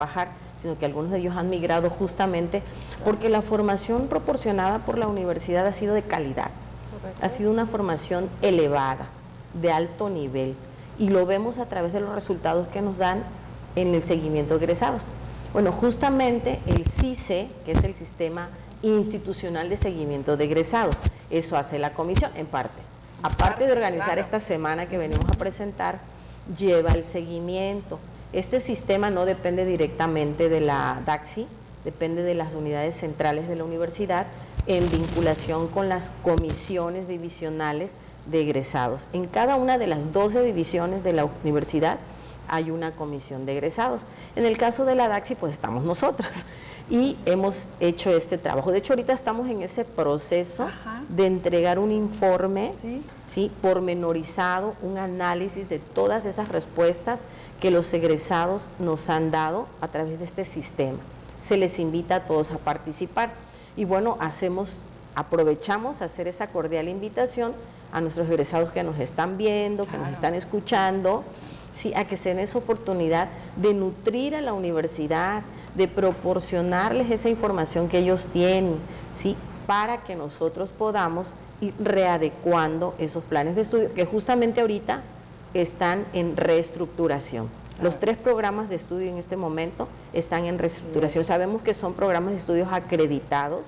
trabajar, sino que algunos de ellos han migrado justamente porque la formación proporcionada por la universidad ha sido de calidad. Correcto. Ha sido una formación elevada, de alto nivel, y lo vemos a través de los resultados que nos dan en el seguimiento de egresados. Bueno, justamente el SICE, que es el Sistema Institucional de Seguimiento de Egresados, eso hace la comisión en parte. Aparte de organizar esta semana que venimos a presentar, lleva el seguimiento. Este sistema no depende directamente de la DAXI, depende de las unidades centrales de la universidad en vinculación con las comisiones divisionales de egresados. En cada una de las 12 divisiones de la universidad hay una comisión de egresados. En el caso de la DAXI, pues estamos nosotras y hemos hecho este trabajo. De hecho, ahorita estamos en ese proceso de entregar un informe, ¿sí? Pormenorizado, un análisis de todas esas respuestas que los egresados nos han dado a través de este sistema. Se les invita a todos a participar y bueno, aprovechamos a hacer esa cordial invitación a nuestros egresados que nos están viendo, que nos están escuchando, sí, a que se den esa oportunidad de nutrir a la universidad, de proporcionarles esa información que ellos tienen, ¿sí? Para que nosotros podamos ir readecuando esos planes de estudio que justamente ahorita están en reestructuración. Los 3 programas de estudio en este momento están en reestructuración. Sabemos que son programas de estudios acreditados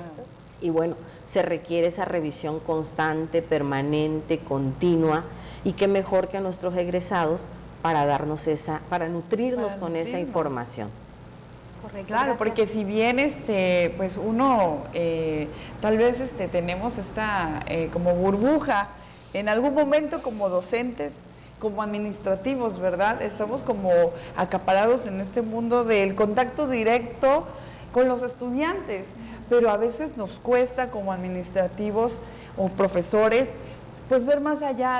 y bueno, se requiere esa revisión constante, permanente, continua, y qué mejor que nuestros egresados para darnos para nutrirnos con esa información. Correcto, claro, gracias. Porque si bien pues uno tal vez tenemos esta como burbuja en algún momento como docentes, como administrativos, ¿verdad? Estamos como acaparados en este mundo del contacto directo con los estudiantes, pero a veces nos cuesta como administrativos o profesores pues ver más allá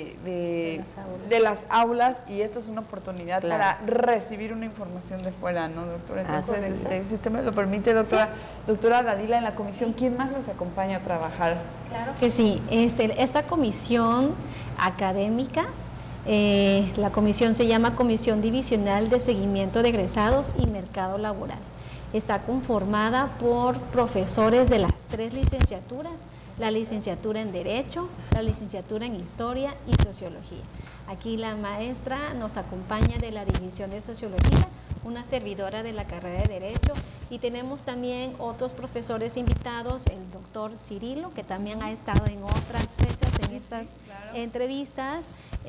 de las aulas, y esto es una oportunidad para recibir una información de fuera, ¿no, doctora? Entonces, si usted me lo permite, doctora, doctora Dalila, en la comisión, ¿quién más los acompaña a trabajar? Claro que sí, esta comisión académica, la comisión se llama Comisión Divisional de Seguimiento de Egresados y Mercado Laboral. Está conformada por profesores de las 3 licenciaturas, la licenciatura en Derecho, la licenciatura en Historia y Sociología. Aquí la maestra nos acompaña de la División de Sociología, una servidora de la carrera de Derecho, y tenemos también otros profesores invitados, el doctor Cirilo, que también ha estado en otras fechas en estas entrevistas,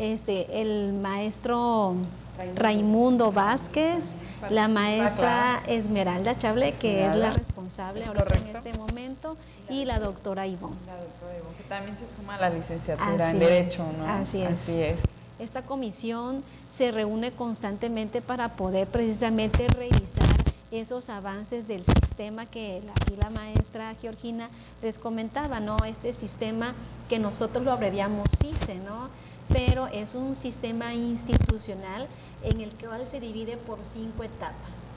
el maestro Raimundo Vázquez, la maestra Esmeralda Chable, que es la responsable ahorita en este momento, y la doctora Ivonne. La doctora Ivonne, que también se suma a la licenciatura en Derecho, ¿no? Así es. Esta comisión se reúne constantemente para poder precisamente revisar esos avances del sistema que aquí la maestra Georgina les comentaba, ¿no? Este sistema que nosotros lo abreviamos SICE, ¿no? Pero es un sistema institucional en el cual se divide por 5 etapas.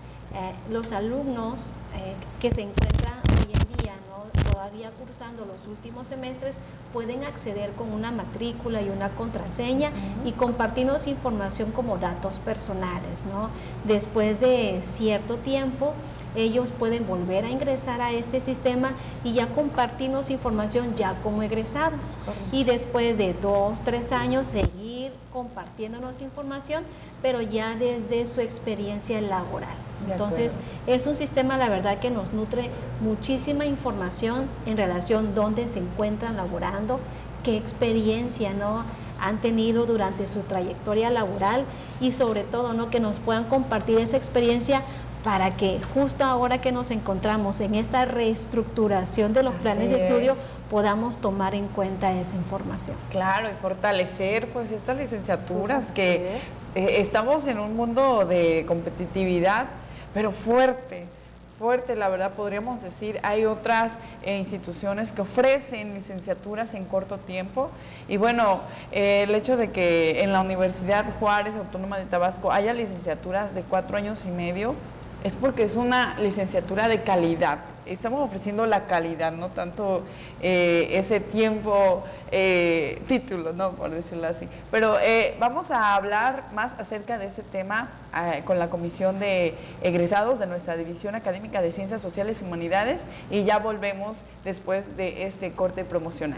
Los alumnos que se encuentran hoy en día, ¿no?, todavía cursando los últimos semestres, pueden acceder con una matrícula y una contraseña y compartirnos información como datos personales, ¿no? Después de cierto tiempo, ellos pueden volver a ingresar a este sistema y ya compartirnos información ya como egresados. Correcto. Y después de 2, 3 años seguir compartiéndonos información, pero ya desde su experiencia laboral. Entonces, es un sistema, la verdad, que nos nutre muchísima información en relación a dónde se encuentran laborando, qué experiencia, ¿no?, han tenido durante su trayectoria laboral, y sobre todo, ¿no?, que nos puedan compartir esa experiencia para que justo ahora que nos encontramos en esta reestructuración de los planes de estudio podamos tomar en cuenta esa información. Claro, y fortalecer pues estas licenciaturas que estamos en un mundo de competitividad, pero fuerte, la verdad podríamos decir. Hay otras instituciones que ofrecen licenciaturas en corto tiempo, y bueno, el hecho de que en la Universidad Juárez Autónoma de Tabasco haya licenciaturas de 4 años y medio, es porque es una licenciatura de calidad, estamos ofreciendo la calidad, no tanto ese tiempo, título, ¿no? Por decirlo así. Pero vamos a hablar más acerca de este tema con la Comisión de Egresados de nuestra División Académica de Ciencias Sociales y Humanidades, y ya volvemos después de este corte promocional.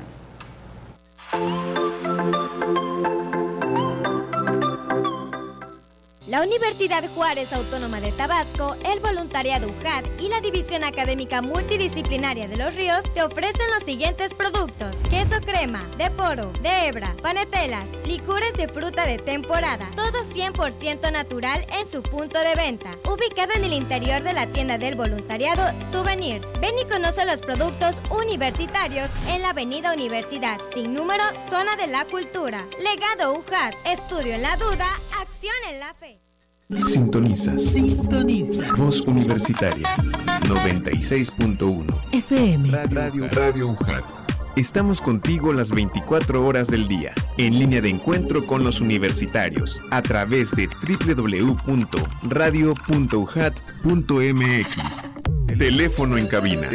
La Universidad Juárez Autónoma de Tabasco, el voluntariado UJAT y la División Académica Multidisciplinaria de Los Ríos te ofrecen los siguientes productos: queso crema, de poro, de hebra, panetelas, licores de fruta de temporada, todo 100% natural en su punto de venta, ubicado en el interior de la tienda del voluntariado Souvenirs. Ven y conoce los productos universitarios en la Avenida Universidad, sin número, Zona de la Cultura. Legado UJAT, estudio en la duda, acción en la fe. Sintonizas. Voz Universitaria 96.1 FM. Radio UJAT. Estamos contigo las 24 horas del día, en línea de encuentro con los universitarios, a través de www.radio.ujat.mx. Teléfono en cabina.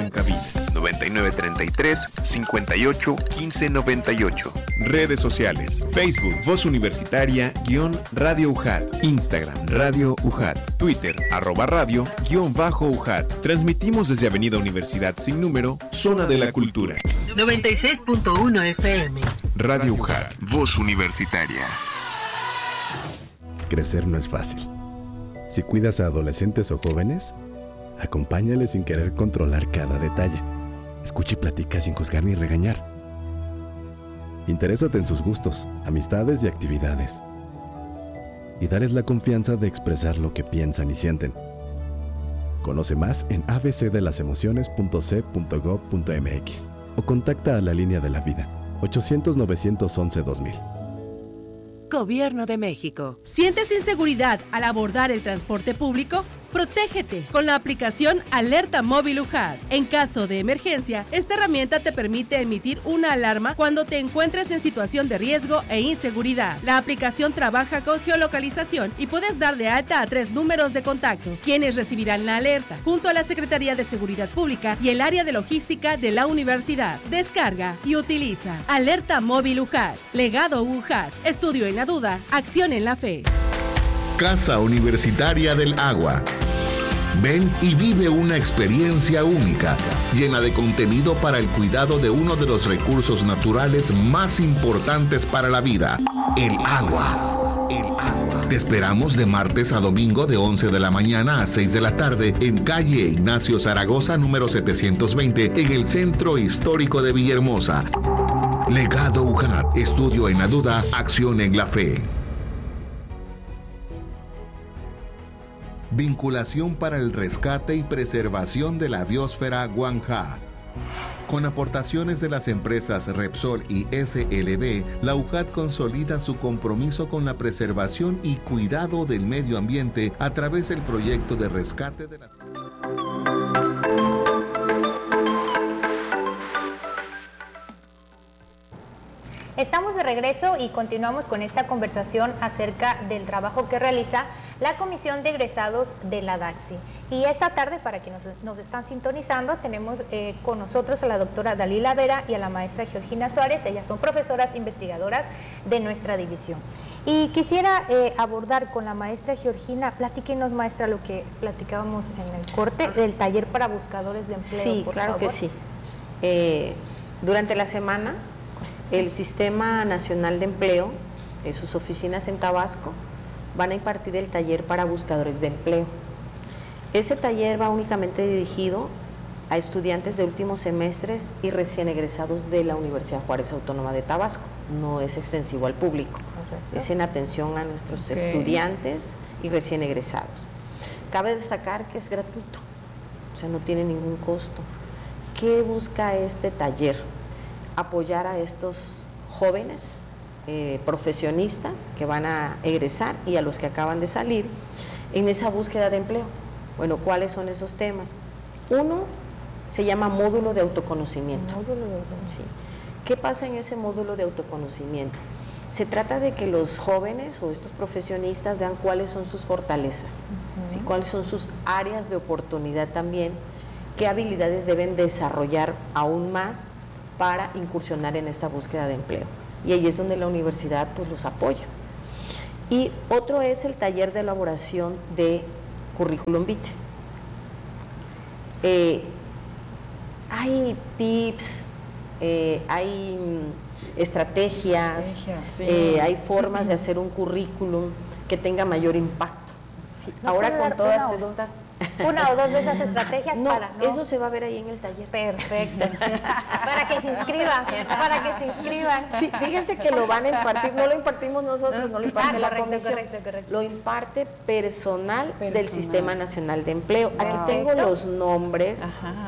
9933-581598. Redes sociales. Facebook, Voz Universitaria, _Radio UJAT. Instagram, Radio UJAT. Twitter, @radio_UJAT. Transmitimos desde Avenida Universidad sin número, Zona de la Cultura. 96.1 FM. Radio UJAT. Voz Universitaria. Crecer no es fácil. Si cuidas a adolescentes o jóvenes, acompáñales sin querer controlar cada detalle. Escucha y platica sin juzgar ni regañar. Interésate en sus gustos, amistades y actividades. Y darles la confianza de expresar lo que piensan y sienten. Conoce más en abcdelasemociones.c.gov.mx o contacta a la Línea de la Vida, 800-911-2000. Gobierno de México. ¿Sientes inseguridad al abordar el transporte público? Protégete con la aplicación Alerta Móvil UJAT. En caso de emergencia, esta herramienta te permite emitir una alarma cuando te encuentres en situación de riesgo e inseguridad. La aplicación trabaja con geolocalización y puedes dar de alta a 3 números de contacto, quienes recibirán la alerta, junto a la Secretaría de Seguridad Pública y el área de logística de la universidad. Descarga y utiliza Alerta Móvil UJAT. Legado UJAT. Estudio en la duda, acción en la fe. Casa Universitaria del Agua. Ven y vive una experiencia única, llena de contenido para el cuidado de uno de los recursos naturales más importantes para la vida, el agua. Te esperamos de martes a domingo de 11 de la mañana a 6 de la tarde en calle Ignacio Zaragoza, número 720, en el Centro Histórico de Villahermosa. Legado UJAT, estudio en la duda, acción en la fe. Vinculación para el rescate y preservación de la biosfera Guanjá. Con aportaciones de las empresas Repsol y SLB, la UJAT consolida su compromiso con la preservación y cuidado del medio ambiente a través del proyecto de rescate de las... Estamos de regreso y continuamos con esta conversación acerca del trabajo que realiza la Comisión de Egresados de la DAXI. Y esta tarde, para quienes nos están sintonizando, tenemos con nosotros a la doctora Dalila Vera y a la maestra Georgina Suárez. Ellas son profesoras investigadoras de nuestra división. Y quisiera abordar con la maestra Georgina, platíquenos, maestra, lo que platicábamos en el corte del taller para buscadores de empleo. Sí, por claro favor. que sí. Durante la semana, el Sistema Nacional de Empleo, sus oficinas en Tabasco, van a impartir el taller para buscadores de empleo. Ese taller va únicamente dirigido a estudiantes de últimos semestres y recién egresados de la Universidad Juárez Autónoma de Tabasco. No es extensivo al público. Perfecto. Es en atención a nuestros estudiantes y recién egresados. Cabe destacar que es gratuito, o sea, no tiene ningún costo. ¿Qué busca este taller? Apoyar a estos jóvenes profesionistas que van a egresar y a los que acaban de salir en esa búsqueda de empleo. Bueno, ¿cuáles son esos temas? Uno se llama módulo de autoconocimiento. Sí. ¿Qué pasa en ese módulo de autoconocimiento? Se trata de que los jóvenes o estos profesionistas vean cuáles son sus fortalezas, ¿sí? Cuáles son sus áreas de oportunidad también, qué habilidades deben desarrollar aún más para incursionar en esta búsqueda de empleo. Y ahí es donde la universidad pues los apoya. Y otro es el taller de elaboración de currículum vitae. Hay tips, hay estrategias, sí. Hay formas de hacer un currículum que tenga mayor impacto. Sí. Ahora con todas estas... Una o dos de esas estrategias no, para... ¿no? Eso se va a ver ahí en el taller. Perfecto. Para que se inscriban, Sí, fíjense que lo van a impartir, no lo impartimos nosotros, no lo imparte la comisión. Correcto. Lo imparte personal del Sistema Nacional de Empleo. Aquí tengo los nombres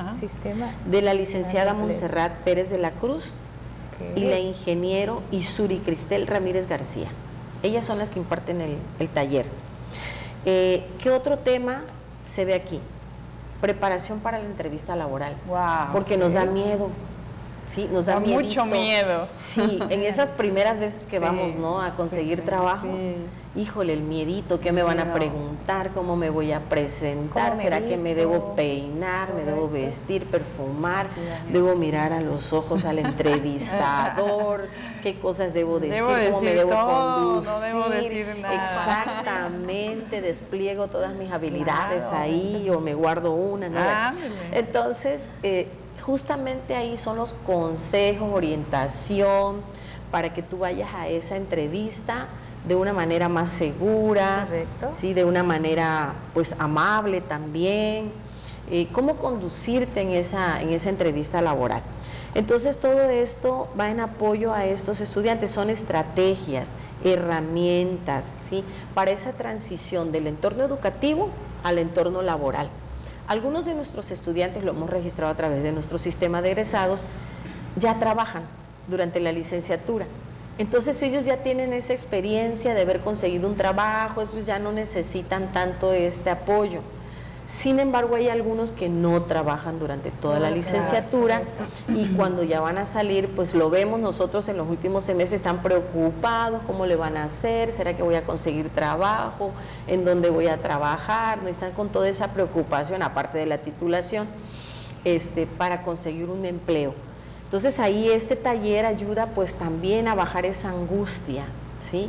de la licenciada Montserrat Pérez de la Cruz y la ingeniero Isuri Cristel Ramírez García. Ellas son las que imparten el taller. ¿Qué otro tema se ve aquí? Preparación para la entrevista laboral. Wow, porque nos da miedo. Sí, nos da mucho miedo. Sí, en esas primeras veces que vamos, ¿no?, a conseguir trabajo. Híjole, el miedito, ¿qué me van a preguntar? ¿Cómo me voy a presentar? ¿Será que me debo peinar? ¿Me debo vestir, perfumar? ¿Debo mirar a los ojos al entrevistador? ¿Qué cosas debo decir? ¿Cómo me debo conducir? No debo decir nada. Exactamente, despliego todas mis habilidades ahí o me guardo una, ¿no? Entonces, justamente ahí son los consejos, orientación, para que tú vayas a esa entrevista de una manera más segura, ¿sí?, de una manera pues amable también, cómo conducirte en esa entrevista laboral. Entonces todo esto va en apoyo a estos estudiantes, son estrategias, herramientas, ¿sí?, para esa transición del entorno educativo al entorno laboral. Algunos de nuestros estudiantes, lo hemos registrado a través de nuestro sistema de egresados, ya trabajan durante la licenciatura. Entonces ellos ya tienen esa experiencia de haber conseguido un trabajo, esos ya no necesitan tanto este apoyo. Sin embargo, hay algunos que no trabajan durante toda la licenciatura y cuando ya van a salir, pues lo vemos nosotros en los últimos semestres, están preocupados, ¿cómo le van a hacer? ¿Será que voy a conseguir trabajo? ¿En dónde voy a trabajar? ¿No? Están con toda esa preocupación, aparte de la titulación, para conseguir un empleo. Entonces ahí este taller ayuda pues también a bajar esa angustia, ¿sí?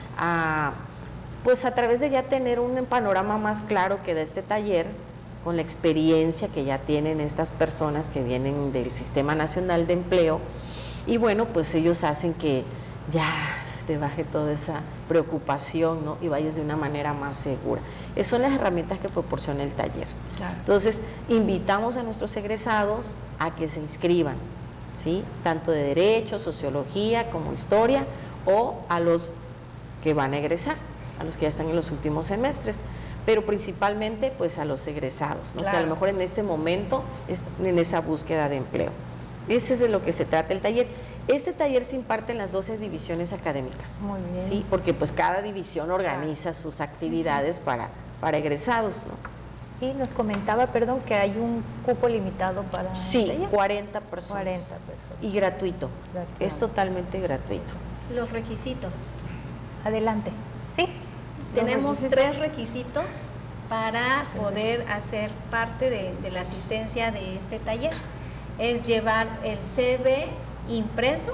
Pues a través de ya tener un panorama más claro que da este taller, con la experiencia que ya tienen estas personas que vienen del Sistema Nacional de Empleo, y bueno, pues ellos hacen que ya te baje toda esa preocupación, ¿no?, y vayas de una manera más segura. Esas son las herramientas que proporciona el taller. Claro. Entonces, invitamos a nuestros egresados a que se inscriban, ¿sí?, tanto de Derecho, Sociología como Historia, o a los que van a egresar, a los que ya están en los últimos semestres, pero principalmente pues a los egresados, ¿no?, que a lo mejor en ese momento es en esa búsqueda de empleo. Ese es de lo que se trata el taller. Este taller se imparte en las 12 divisiones académicas. Muy bien. Sí, porque pues cada división organiza sus actividades para egresados, ¿no? Y nos comentaba, perdón, que hay un cupo limitado para... Sí, 40 personas. 40 personas. Y gratuito. Es totalmente gratuito. Los requisitos. Adelante. Sí. Tenemos 3 requisitos para poder hacer parte de la asistencia de este taller. Es llevar el CV impreso,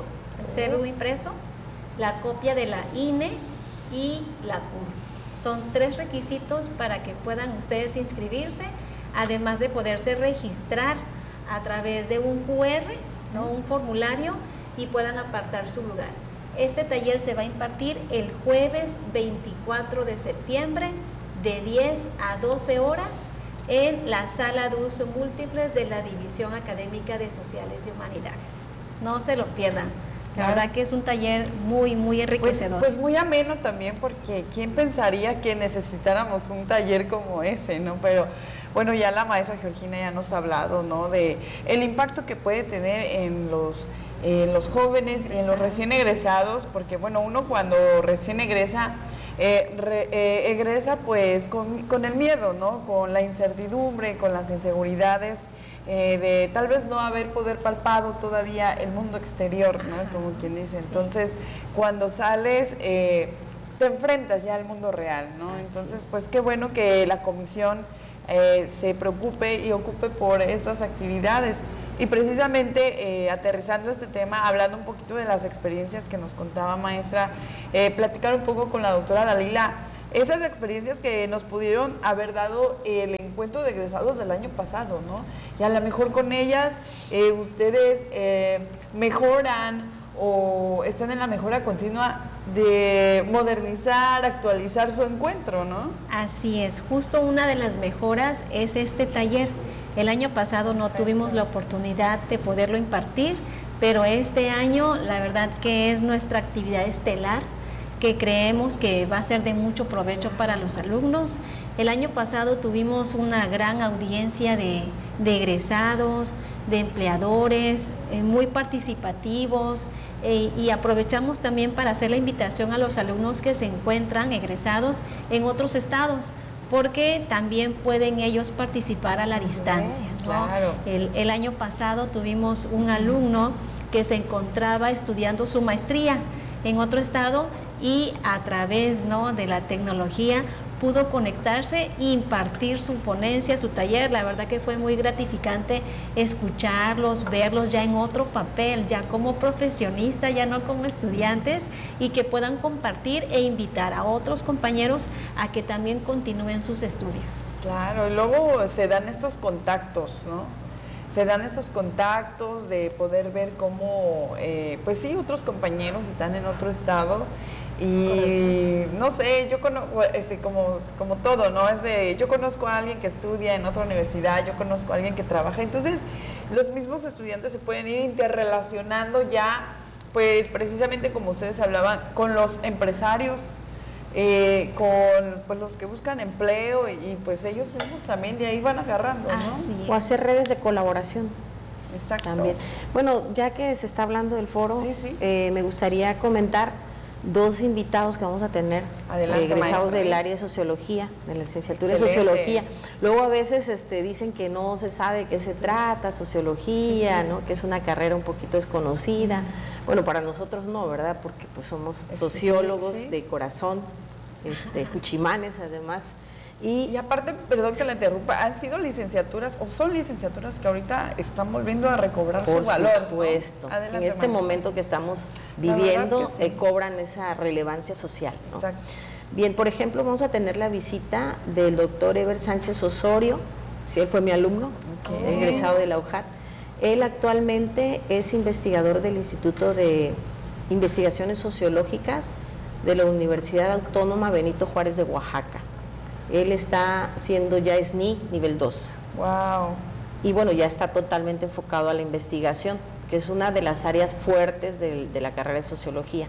la copia de la INE y la CUR. Son 3 requisitos para que puedan ustedes inscribirse, además de poderse registrar a través de un QR, ¿no?, un formulario, y puedan apartar su lugar. Este taller se va a impartir el jueves 24 de septiembre de 10 a 12 horas en la sala de uso múltiples de la División Académica de Sociales y Humanidades. No se lo pierdan. La verdad que es un taller muy, muy enriquecedor. Pues muy ameno también, porque ¿quién pensaría que necesitáramos un taller como ese, no? Pero bueno, ya la maestra Georgina ya nos ha hablado, ¿no?, de el impacto que puede tener en los jóvenes y en los recién egresados, porque bueno, uno cuando recién egresa, egresa pues con el miedo, ¿no?, con la incertidumbre, con las inseguridades, de tal vez no poder palpado todavía el mundo exterior, ¿no?, como quien dice. Entonces, cuando sales, te enfrentas ya al mundo real, ¿no? Entonces, pues qué bueno que la comisión se preocupe y ocupe por estas actividades. Y precisamente aterrizando este tema, hablando un poquito de las experiencias que nos contaba maestra, platicar un poco con la doctora Dalila, esas experiencias que nos pudieron haber dado el encuentro de egresados del año pasado, ¿no? Y a lo mejor con ellas ustedes mejoran o están en la mejora continua de modernizar, actualizar su encuentro, ¿no? Así es, justo una de las mejoras es este taller. El año pasado no tuvimos la oportunidad de poderlo impartir, pero este año la verdad que es nuestra actividad estelar, que creemos que va a ser de mucho provecho para los alumnos. El año pasado tuvimos una gran audiencia de egresados, de empleadores, muy participativos, y aprovechamos también para hacer la invitación a los alumnos que se encuentran egresados en otros estados, porque también pueden ellos participar a la distancia, ¿no? Claro. El año pasado tuvimos un alumno que se encontraba estudiando su maestría en otro estado y a través, ¿no?, de la tecnología pudo conectarse e impartir su ponencia, su taller. La verdad que fue muy gratificante escucharlos, verlos ya en otro papel, ya como profesionistas, ya no como estudiantes, y que puedan compartir e invitar a otros compañeros a que también continúen sus estudios. Claro, y luego se dan estos contactos, ¿no? Se dan estos contactos de poder ver cómo, pues sí, otros compañeros están en otro estado. Y no sé, yo conozco, como todo, ¿no? Yo conozco a alguien que estudia en otra universidad, yo conozco a alguien que trabaja, entonces los mismos estudiantes se pueden ir interrelacionando ya, pues precisamente como ustedes hablaban, con los empresarios, con pues los que buscan empleo y pues ellos mismos también de ahí van agarrando, ¿no? O hacer redes de colaboración. Exacto. También. Bueno, ya que se está hablando del foro, me gustaría comentar 2 invitados que vamos a tener, egresados del área de sociología, de la licenciatura de sociología. Luego a veces dicen que no se sabe de qué se trata, sociología, ¿no?, que es una carrera un poquito desconocida. Bueno, para nosotros no, ¿verdad?, porque pues somos sociólogos de corazón, juchimanes además. Y aparte, perdón que la interrumpa, han sido licenciaturas o son licenciaturas que ahorita están volviendo a recobrar su valor. Por supuesto, ¿no? En este momento que estamos viviendo, cobran esa relevancia social, ¿no? Exacto. Bien, por ejemplo, vamos a tener la visita del doctor Eber Sánchez Osorio, sí, él fue mi alumno, egresado de la UJAT. Él actualmente es investigador del Instituto de Investigaciones Sociológicas de la Universidad Autónoma Benito Juárez de Oaxaca. Él está siendo ya SNI nivel 2. Wow. Y bueno, ya está totalmente enfocado a la investigación, que es una de las áreas fuertes de la carrera de sociología,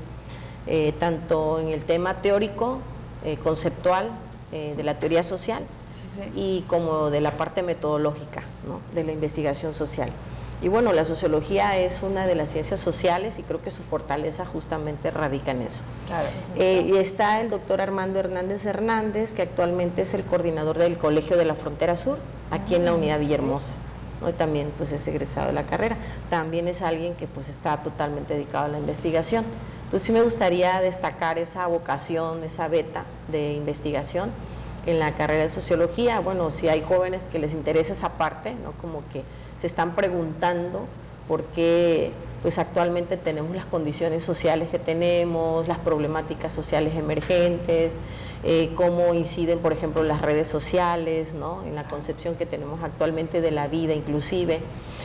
tanto en el tema teórico, conceptual, de la teoría social, y como de la parte metodológica, ¿no?, de la investigación social. Y bueno, la sociología es una de las ciencias sociales y creo que su fortaleza justamente radica en eso. Claro. Y está el doctor Armando Hernández Hernández, que actualmente es el coordinador del Colegio de la Frontera Sur, aquí en la Unidad Villahermosa, ¿no? Y también pues es egresado de la carrera. También es alguien que pues está totalmente dedicado a la investigación. Entonces sí me gustaría destacar esa vocación, esa beta de investigación en la carrera de sociología. Bueno, si hay jóvenes que les interesa esa parte, ¿no?, como que se están preguntando por qué pues actualmente tenemos las condiciones sociales que tenemos, las problemáticas sociales emergentes, cómo inciden, por ejemplo, las redes sociales, ¿no?, en la concepción que tenemos actualmente de la vida inclusive.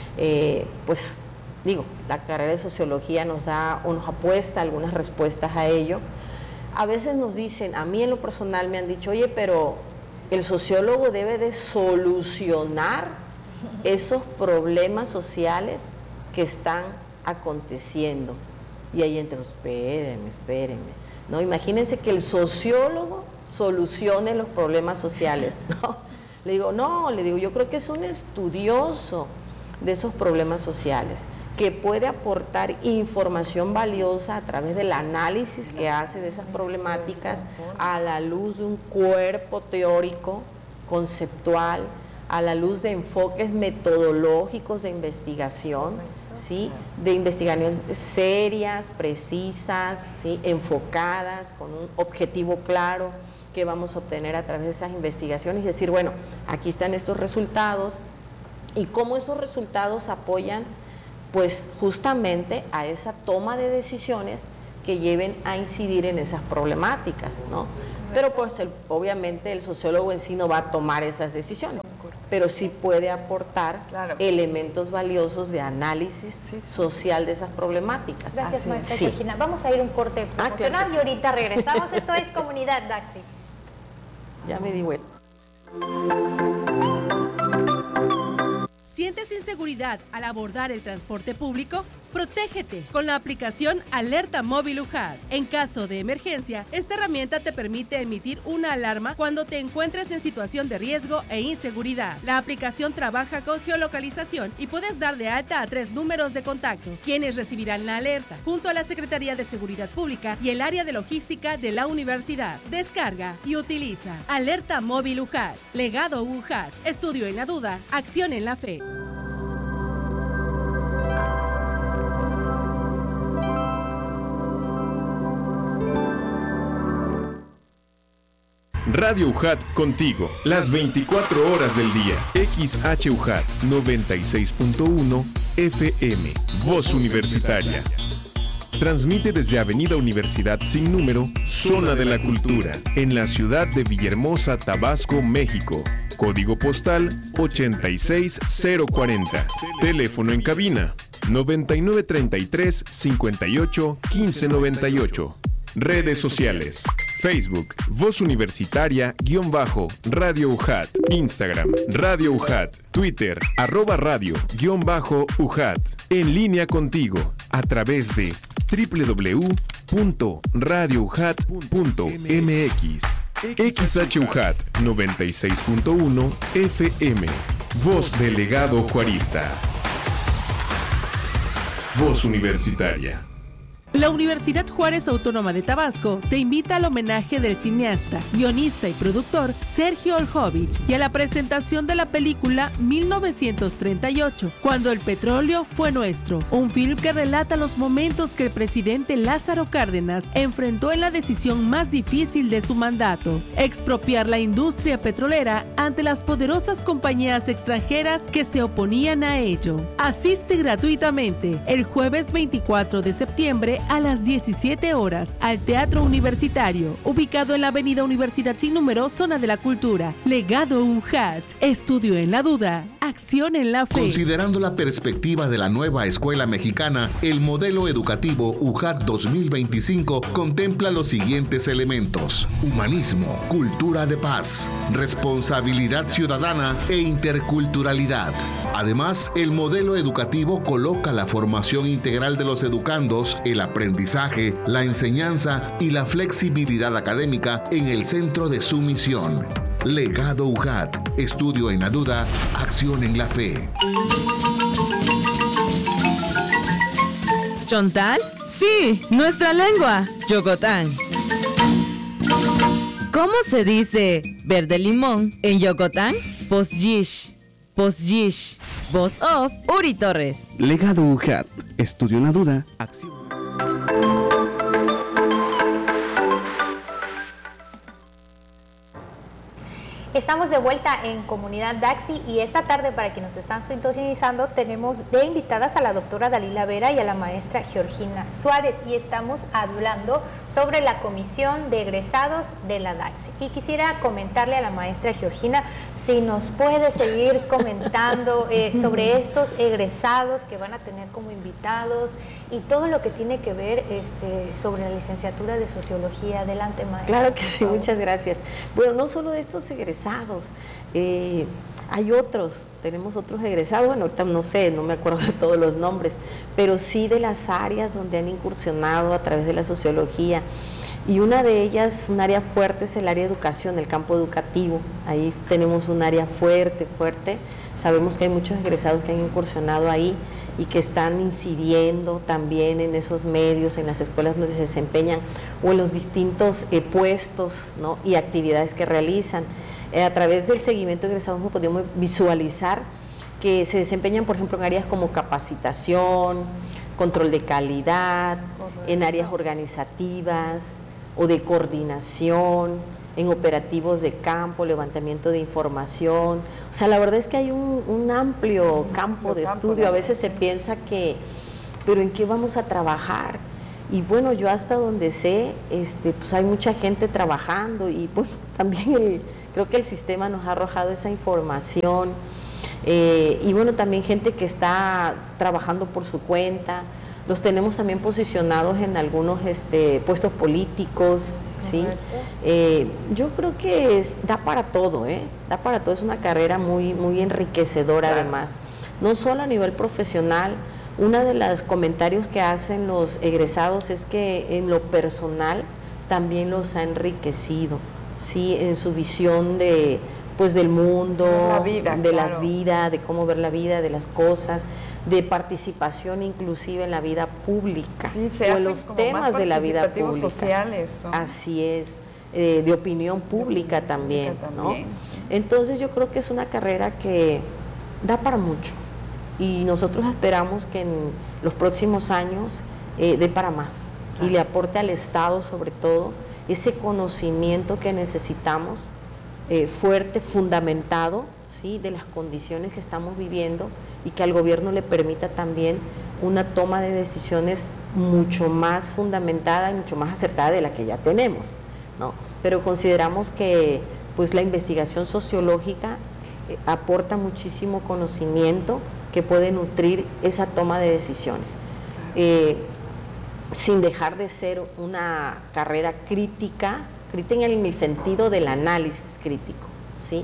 Pues digo, la carrera de sociología nos apuesta algunas respuestas a ello. A veces nos dicen, a mí en lo personal me han dicho, oye, pero el sociólogo debe de solucionar esos problemas sociales que están aconteciendo. Y ahí entro, espérenme, ¿no? Imagínense que el sociólogo solucione los problemas sociales, ¿no? Le digo, yo creo que es un estudioso de esos problemas sociales, que puede aportar información valiosa a través del análisis que hace de esas problemáticas a la luz de un cuerpo teórico, conceptual, a la luz de enfoques metodológicos de investigación, ¿sí?, de investigaciones serias, precisas, ¿sí?, enfocadas, con un objetivo claro, qué vamos a obtener a través de esas investigaciones y decir, bueno, aquí están estos resultados y cómo esos resultados apoyan pues justamente a esa toma de decisiones que lleven a incidir en esas problemáticas, ¿no? Pero pues obviamente el sociólogo en sí no va a tomar esas decisiones, pero sí puede aportar elementos valiosos de análisis social de esas problemáticas. Gracias, maestra Georgina. Vamos a ir un corte promocional y ahorita regresamos. Esto es Comunidad Daxi. Ya me di vuelta. ¿Sientes inseguridad al abordar el transporte público? Protégete con la aplicación Alerta Móvil UJAT. En caso de emergencia, esta herramienta te permite emitir una alarma cuando te encuentres en situación de riesgo e inseguridad. La aplicación trabaja con geolocalización y puedes dar de alta a 3 números de contacto, quienes recibirán la alerta, junto a la Secretaría de Seguridad Pública y el área de logística de la universidad. Descarga y utiliza Alerta Móvil UJAT. Legado UJAT. Estudio en la duda, acción en la fe. Radio UJAT contigo, las 24 horas del día. XHUJAT 96.1 FM, Voz Universitaria. Transmite desde Avenida Universidad sin número, Zona de la Cultura, en la ciudad de Villahermosa, Tabasco, México. Código postal 86040. Teléfono en cabina 9933 58 1598. Redes sociales: Facebook, Voz Universitaria _Radio UJAT, Instagram, Radio UJAT, Twitter, @radio_UJAT. En línea contigo, a través de www.radioujat.mx. XHUJAT 96.1 FM, Voz del Legado Juarista. Voz Universitaria. La Universidad Juárez Autónoma de Tabasco te invita al homenaje del cineasta, guionista y productor Sergio Oljovich y a la presentación de la película 1938, Cuando el petróleo fue nuestro, un film que relata los momentos que el presidente Lázaro Cárdenas enfrentó en la decisión más difícil de su mandato: expropiar la industria petrolera ante las poderosas compañías extranjeras que se oponían a ello. Asiste gratuitamente el jueves 24 de septiembre a las 17 horas al Teatro Universitario, ubicado en la Avenida Universidad sin número, Zona de la Cultura. Legado UJAT. Estudio en la duda, acción en la fe. Considerando la perspectiva de la nueva escuela mexicana, el modelo educativo UJAT 2025 contempla los siguientes elementos: humanismo, cultura de paz, responsabilidad ciudadana e interculturalidad. Además, el modelo educativo coloca la formación integral de los educandos, el aprendizaje, la enseñanza y la flexibilidad académica en el centro de su misión. Legado UJAT. Estudio en la duda, acción en la fe. ¿Chontal? Sí, nuestra lengua, Yocotán. ¿Cómo se dice verde limón en Yocotán? Posyish. Posyish. Voz off, Uri Torres. Legado UJAT. Estudio en la duda, acción. Estamos de vuelta en Comunidad Daxi y esta tarde, para quienes nos están sintonizando, tenemos de invitadas a la doctora Dalila Vera y a la maestra Georgina Suárez, y estamos hablando sobre la comisión de egresados de la Daxi. Y quisiera comentarle a la maestra Georgina si nos puede seguir comentando sobre estos egresados que van a tener como invitados y todo lo que tiene que ver sobre la licenciatura de Sociología. Adelante, maestra. Claro que sí, muchas gracias. Bueno, no solo de estos egresados, hay otros, tenemos otros egresados, bueno, ahorita no sé, no me acuerdo de todos los nombres, pero sí de las áreas donde han incursionado a través de la sociología. Y una de ellas, un área fuerte, es el área de educación, el campo educativo. Ahí tenemos un área fuerte. Sabemos que hay muchos egresados que han incursionado ahí y que están incidiendo también en esos medios, en las escuelas donde se desempeñan o en los distintos puestos, ¿no?, y actividades que realizan. A través del seguimiento de egresados podemos visualizar que se desempeñan, por ejemplo, en áreas como capacitación, control de calidad, en áreas organizativas o de coordinación, en operativos de campo, levantamiento de información. O sea, la verdad es que hay un amplio campo de estudio. A veces se piensa que, pero ¿en qué vamos a trabajar? Y bueno, yo hasta donde sé, pues hay mucha gente trabajando y bueno, también creo que el sistema nos ha arrojado esa información. Y bueno, también gente que está trabajando por su cuenta. Los tenemos también posicionados en algunos puestos políticos, ¿sí? Yo creo que da para todo, da para todo. Es una carrera muy, muy enriquecedora, claro. Además, no solo a nivel profesional. Uno de los comentarios que hacen los egresados es que en lo personal también los ha enriquecido, ¿sí? En su visión del mundo, la vida, de claro. Las vidas, de cómo ver la vida, de las cosas, de participación inclusive en la vida pública, sí, o en los temas de la vida pública. Sociales, ¿no? Así es, de opinión pública también, ¿no? Sí. Entonces yo creo que es una carrera que da para mucho y nosotros esperamos que en los próximos años dé para más, claro. Y le aporte al Estado sobre todo ese conocimiento que necesitamos, fuerte, fundamentado, ¿sí? De las condiciones que estamos viviendo y que al gobierno le permita también una toma de decisiones mucho más fundamentada y mucho más acertada de la que ya tenemos, ¿no? Pero consideramos que pues la investigación sociológica aporta muchísimo conocimiento que puede nutrir esa toma de decisiones, sin dejar de ser una carrera crítica en el sentido del análisis crítico, ¿sí?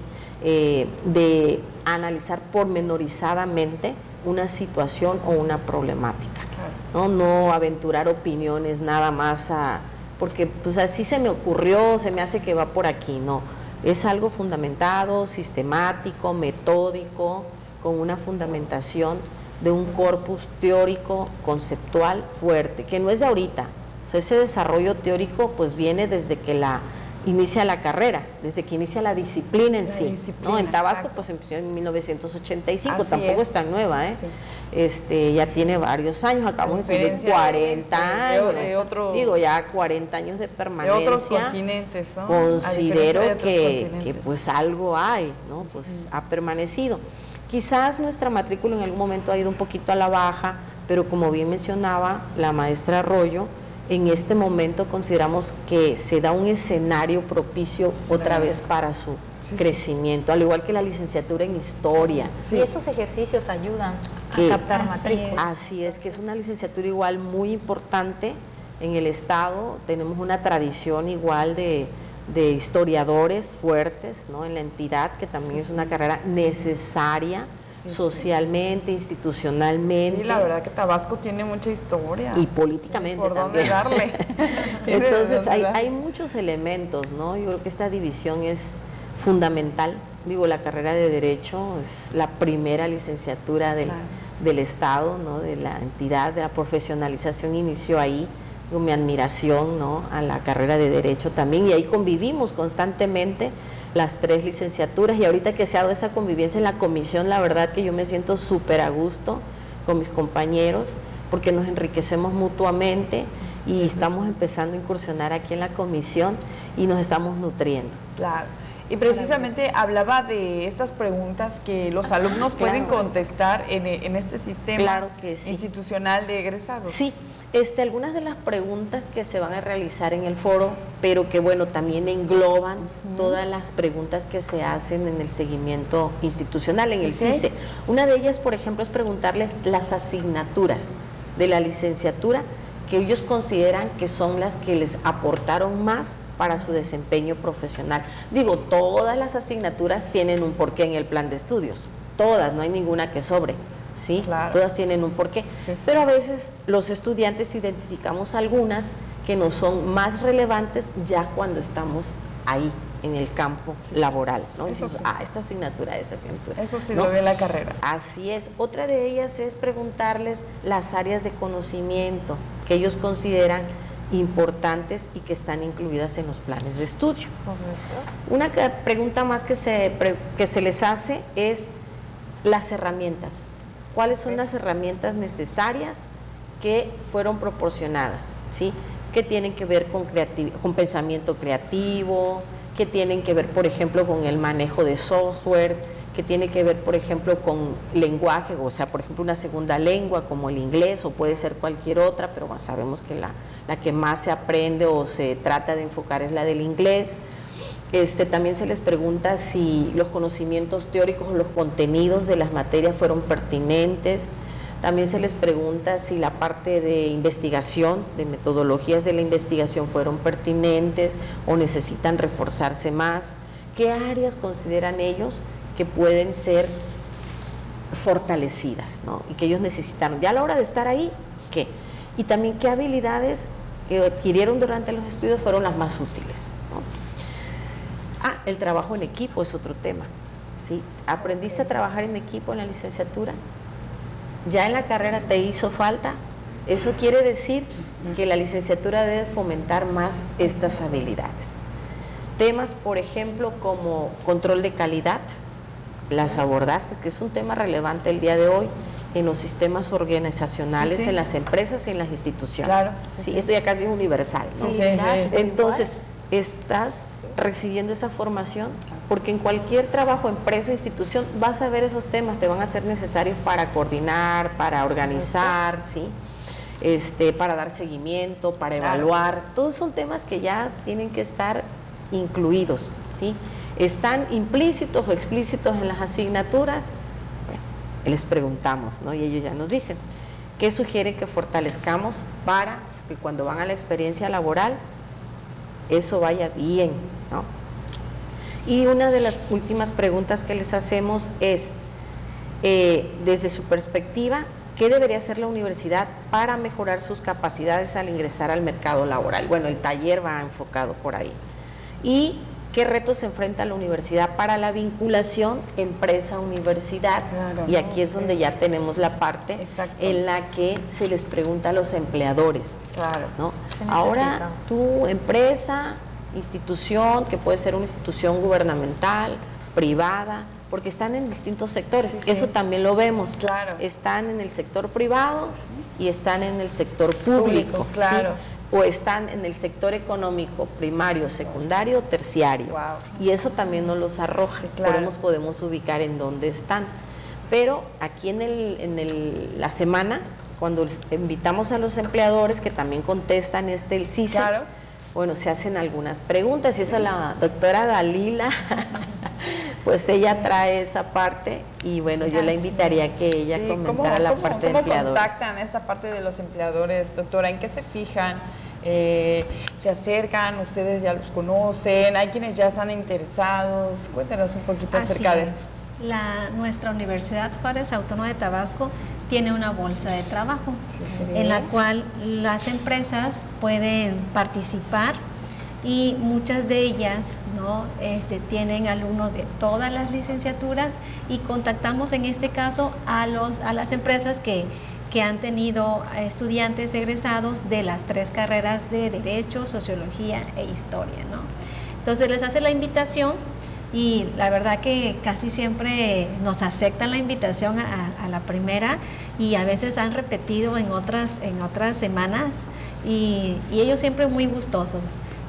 De analizar pormenorizadamente una situación o una problemática, claro. No aventurar opiniones nada más porque pues así se me ocurrió, se me hace que va por aquí, no, es algo fundamentado, sistemático, metódico, con una fundamentación de un corpus teórico conceptual fuerte, que no es de ahorita. O sea, ese desarrollo teórico pues viene desde que inicia la carrera, desde que inicia la disciplina en sí, ¿no? En Tabasco pues empezó en 1985, así tampoco es tan nueva, sí. Ya tiene varios años, acabamos de cumplir 40 años, digo ya 40 años de permanencia. De otros continentes, ¿no? Considero que pues algo hay, ¿no? Pues ha permanecido. Quizás nuestra matrícula en algún momento ha ido un poquito a la baja, pero como bien mencionaba la maestra Arroyo, en este momento consideramos que se da un escenario propicio otra vez para su crecimiento, al igual que la licenciatura en Historia. Sí, estos ejercicios ayudan a captar matrícula. Así es, que es una licenciatura igual muy importante en el Estado. Tenemos una tradición igual de historiadores fuertes, ¿no? En la entidad, que también es una carrera necesaria. Socialmente, institucionalmente. Sí, la verdad que Tabasco tiene mucha historia. Y políticamente ¿por dónde darle? Entonces hay muchos elementos, ¿no? Yo creo que esta división es fundamental. Digo, la carrera de Derecho es la primera licenciatura del Estado, ¿no? De la entidad, de la profesionalización inició ahí. Mi admiración, ¿no? A la carrera de Derecho también, y ahí convivimos constantemente las tres licenciaturas, y ahorita que se ha dado esa convivencia en la comisión, la verdad que yo me siento súper a gusto con mis compañeros, porque nos enriquecemos mutuamente y estamos empezando a incursionar aquí en la comisión y nos estamos nutriendo. Claro. Y precisamente hablaba de estas preguntas que los alumnos pueden contestar en este sistema institucional de egresados. Sí, algunas de las preguntas que se van a realizar en el foro, pero que bueno, también engloban todas las preguntas que se hacen en el seguimiento institucional, en el CICE. Una de ellas, por ejemplo, es preguntarles las asignaturas de la licenciatura que ellos consideran que son las que les aportaron más para su desempeño profesional. Digo, todas las asignaturas tienen un porqué en el plan de estudios, todas, no hay ninguna que sobre, ¿sí? Claro. Todas tienen un porqué, pero a veces los estudiantes identificamos algunas que nos son más relevantes ya cuando estamos ahí, en el campo laboral, ¿no? Decimos, esta asignatura. Eso sí lo ve la carrera. Así es. Otra de ellas es preguntarles las áreas de conocimiento que ellos consideran importantes y que están incluidas en los planes de estudio. Correcto. Una pregunta más que se les hace es las herramientas. ¿Cuáles son las herramientas necesarias que fueron proporcionadas? ¿Sí? Que tienen que ver con pensamiento creativo, que tienen que ver, por ejemplo, con el manejo de software, que tiene que ver, por ejemplo, con lenguaje, o sea, por ejemplo, una segunda lengua como el inglés, o puede ser cualquier otra, pero bueno, sabemos que la que más se aprende o se trata de enfocar es la del inglés. También se les pregunta si los conocimientos teóricos o los contenidos de las materias fueron pertinentes. También se les pregunta si la parte de investigación, de metodologías de la investigación fueron pertinentes o necesitan reforzarse más. ¿Qué áreas consideran ellos que pueden ser fortalecidas, ¿no? Y que ellos necesitaron? Ya a la hora de estar ahí, ¿qué? Y también qué habilidades que adquirieron durante los estudios fueron las más útiles, ¿no? El trabajo en equipo es otro tema, ¿sí? ¿Aprendiste a trabajar en equipo en la licenciatura? ¿Ya en la carrera te hizo falta? Eso quiere decir que la licenciatura debe fomentar más estas habilidades. Temas, por ejemplo, como control de calidad, las abordaste, que es un tema relevante el día de hoy en los sistemas organizacionales, en las empresas y en las instituciones. Claro. Sí, esto ya casi es universal, ¿no? Entonces, estás recibiendo esa formación, porque en cualquier trabajo, empresa, institución, vas a ver esos temas, te van a ser necesarios para coordinar, para organizar, ¿sí? Para dar seguimiento, para evaluar. Todos son temas que ya tienen que estar incluidos, ¿sí? ¿Están implícitos o explícitos en las asignaturas? Bueno, les preguntamos, ¿no? Y ellos ya nos dicen qué sugieren que fortalezcamos para que cuando van a la experiencia laboral eso vaya bien, ¿no? Y una de las últimas preguntas que les hacemos es, desde su perspectiva, ¿qué debería hacer la universidad para mejorar sus capacidades al ingresar al mercado laboral? Bueno, el taller va enfocado por ahí. ¿Y qué retos se enfrenta la universidad para la vinculación empresa-universidad? Claro, y aquí es donde ya tenemos la parte en la que se les pregunta a los empleadores. Claro. ¿No? Ahora, tu empresa, institución, que puede ser una institución gubernamental, privada, porque están en distintos sectores. Eso también lo vemos. Claro. Están en el sector privado y están en el sector público. Claro. ¿Sí? O están en el sector económico primario, secundario, terciario. Y eso también nos los arroja. Podemos ubicar en dónde están. Pero aquí en la semana, cuando invitamos a los empleadores que también contestan el CICE, bueno, se hacen algunas preguntas, y esa la doctora Dalila, pues ella trae esa parte, y bueno, yo la invitaría a que ella comentara la parte de empleadores. ¿Cómo contactan esta parte de los empleadores, doctora? ¿En qué se fijan? ¿Se acercan? ¿Ustedes ya los conocen? ¿Hay quienes ya están interesados? Cuéntanos un poquito acerca de esto. Nuestra Universidad Juárez Autónoma de Tabasco tiene una bolsa de trabajo en la cual las empresas pueden participar, y muchas de ellas, ¿no? Tienen alumnos de todas las licenciaturas, y contactamos en este caso a las empresas que han tenido estudiantes egresados de las 3 carreras de Derecho, Sociología e Historia, ¿no? Entonces les hace la invitación, y la verdad que casi siempre nos aceptan la invitación a la primera, y a veces han repetido en otras semanas, y ellos siempre muy gustosos.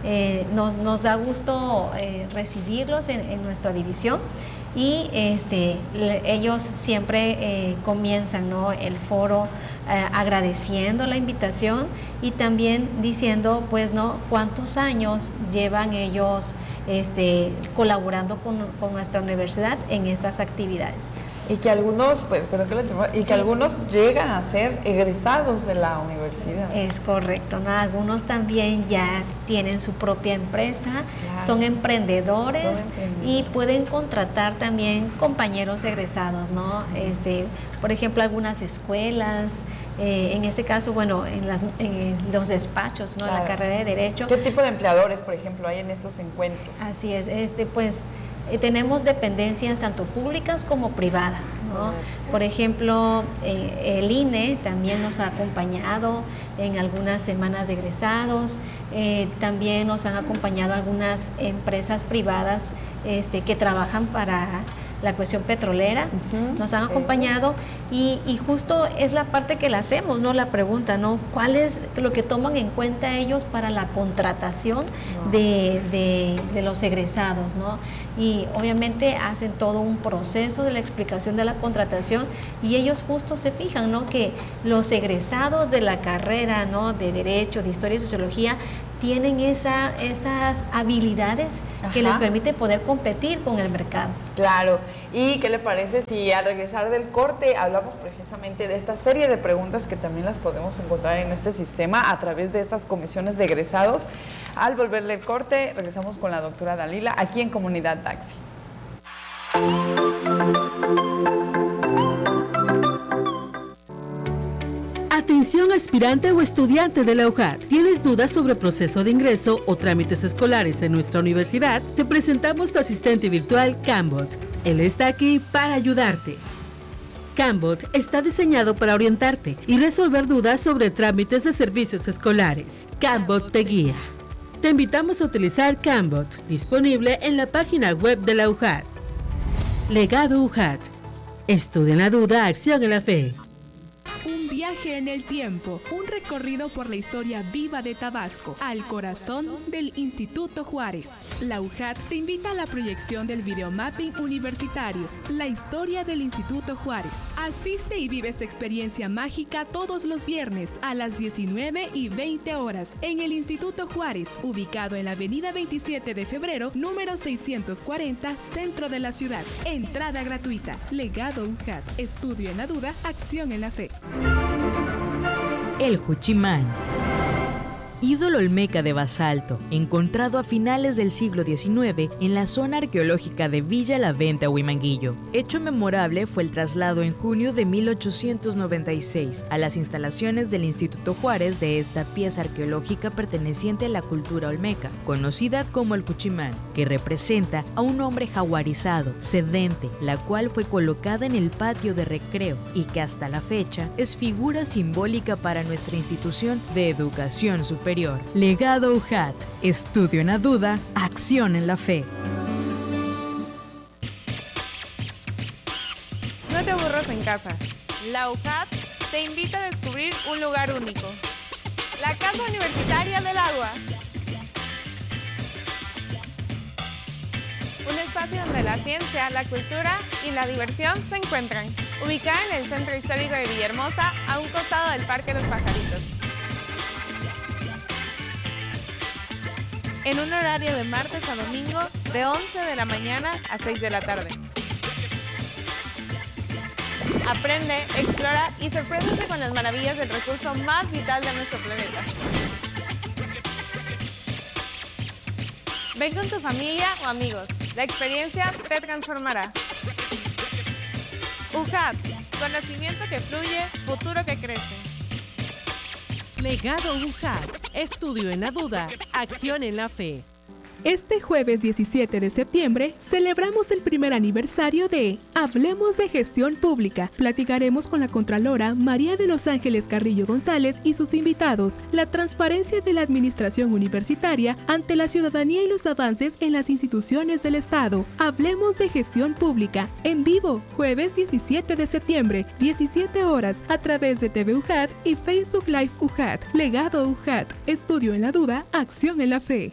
Nos da gusto recibirlos en nuestra división, y ellos siempre comienzan, ¿no?, el foro agradeciendo la invitación, y también diciendo, pues, ¿no?, cuántos años llevan ellos colaborando con nuestra universidad en estas actividades. Y que algunos, algunos llegan a ser egresados de la universidad. Es correcto, ¿no? Algunos también ya tienen su propia empresa, son emprendedores, y pueden contratar también compañeros egresados, ¿no? Por ejemplo, algunas escuelas, en este caso, bueno, en los despachos, ¿no? En la carrera de Derecho. ¿Qué tipo de empleadores, por ejemplo, hay en estos encuentros? Así es, pues tenemos dependencias tanto públicas como privadas, ¿no? Por ejemplo, el INE también nos ha acompañado en algunas semanas de egresados, también nos han acompañado algunas empresas privadas que trabajan para la cuestión petrolera, nos han acompañado y justo es la parte que le hacemos, ¿no? La pregunta, ¿no? ¿Cuál es lo que toman en cuenta ellos para la contratación de los egresados, ¿no? Y obviamente hacen todo un proceso de la explicación de la contratación y ellos justo se fijan, ¿no? Que los egresados de la carrera, ¿no? De Derecho, de Historia y Sociología tienen esas habilidades que les permiten poder competir con el mercado. Claro. ¿Y qué le parece si al regresar del corte hablamos precisamente de esta serie de preguntas que también las podemos encontrar en este sistema a través de estas comisiones de egresados? Al volver del corte, regresamos con la doctora Dalila aquí en Comunidad Taxi. Atención aspirante o estudiante de la UJAT. ¿Tienes dudas sobre proceso de ingreso o trámites escolares en nuestra universidad? Te presentamos tu asistente virtual Cambot. Él está aquí para ayudarte. Cambot está diseñado para orientarte y resolver dudas sobre trámites de servicios escolares. Cambot te guía. Te invitamos a utilizar Cambot, disponible en la página web de la UJAT. Legado UJAT. Estudia en la duda, acción en la fe. Un viaje en el tiempo, un recorrido por la historia viva de Tabasco, al corazón del Instituto Juárez. La UJAT te invita a la proyección del videomapping universitario, la historia del Instituto Juárez. Asiste y vive esta experiencia mágica todos los viernes a las 19:20 horas en el Instituto Juárez, ubicado en la avenida 27 de febrero, número 640, centro de la ciudad. Entrada gratuita. Legado UJAT. Estudio en la duda, acción en la fe. El Juchimán. Ídolo olmeca de basalto, encontrado a finales del siglo XIX en la zona arqueológica de Villa La Venta, Huimanguillo. Hecho memorable fue el traslado en junio de 1896 a las instalaciones del Instituto Juárez de esta pieza arqueológica perteneciente a la cultura olmeca, conocida como el Juchimán, que representa a un hombre jaguarizado, sedente, la cual fue colocada en el patio de recreo y que hasta la fecha es figura simbólica para nuestra institución de educación superior. Legado UJAT. Estudio en la duda, acción en la fe. No te aburras en casa. La UJAT te invita a descubrir un lugar único. La Casa Universitaria del Agua. Un espacio donde la ciencia, la cultura y la diversión se encuentran. Ubicada en el Centro Histórico de Villahermosa, a un costado del Parque Los Pajaritos. En un horario de martes a domingo, de 11 de la mañana a 6 de la tarde. Aprende, explora y sorpréndete con las maravillas del recurso más vital de nuestro planeta. Ven con tu familia o amigos. La experiencia te transformará. UJAT, conocimiento que fluye, futuro que crece. Legado UJAT. Estudio en la duda, acción en la fe. Este jueves 17 de septiembre celebramos el primer aniversario de Hablemos de Gestión Pública. Platicaremos con la Contralora María de los Ángeles Carrillo González y sus invitados, la transparencia de la administración universitaria ante la ciudadanía y los avances en las instituciones del Estado. Hablemos de Gestión Pública, en vivo, jueves 17 de septiembre, 17 horas, a través de TV UJAT y Facebook Live UJAT. Legado UJAT. Estudio en la duda, acción en la fe.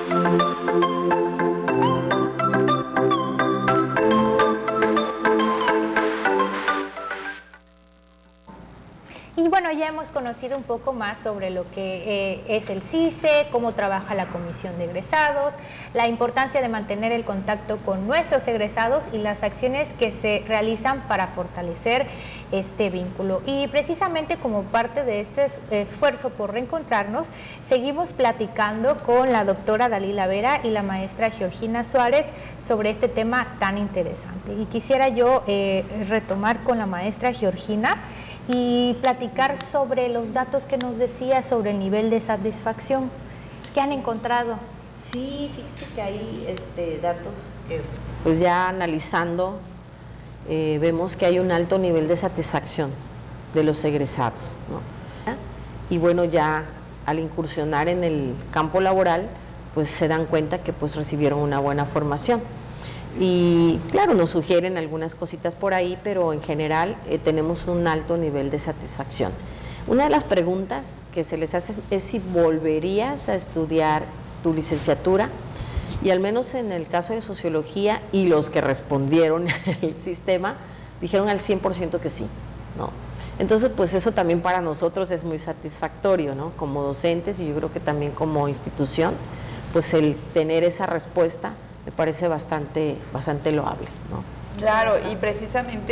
Y bueno, ya hemos conocido un poco más sobre lo que es el CICE, cómo trabaja la Comisión de Egresados, la importancia de mantener el contacto con nuestros egresados y las acciones que se realizan para fortalecer este vínculo. Y precisamente como parte de este esfuerzo por reencontrarnos, seguimos platicando con la doctora Dalila Vera y la maestra Georgina Suárez sobre este tema tan interesante. Y quisiera yo retomar con la maestra Georgina y platicar sobre los datos que nos decía sobre el nivel de satisfacción. ¿Qué han encontrado? Sí, fíjese que hay datos que pues ya analizando vemos que hay un alto nivel de satisfacción de los egresados, ¿no? Y bueno, ya al incursionar en el campo laboral pues se dan cuenta que pues recibieron una buena formación. Y claro, nos sugieren algunas cositas por ahí, pero en general tenemos un alto nivel de satisfacción. Una de las preguntas que se les hace es si volverías a estudiar tu licenciatura, y al menos en el caso de sociología, y los que respondieron el sistema, dijeron al 100% que sí, ¿no? Entonces, pues eso también para nosotros es muy satisfactorio, ¿no? Como docentes, y yo creo que también como institución, pues el tener esa respuesta me parece bastante loable, ¿no? Claro, y precisamente